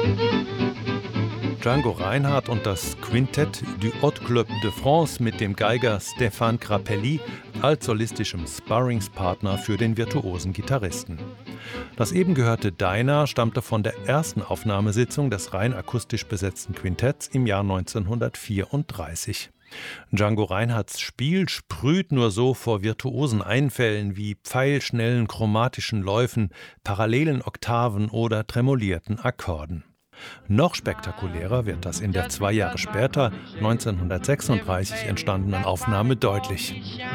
Django Reinhardt und das Quintett du Hot Club de France mit dem Geiger Stéphane Grappelli als solistischem Sparringspartner für den virtuosen Gitarristen. Das eben gehörte Dinah stammte von der ersten Aufnahmesitzung des rein akustisch besetzten Quintetts im Jahr 1934. Django Reinhardts Spiel sprüht nur so vor virtuosen Einfällen wie pfeilschnellen chromatischen Läufen, parallelen Oktaven oder tremolierten Akkorden. Noch spektakulärer wird das in der 2 Jahre später, 1936, entstandenen Aufnahme deutlich.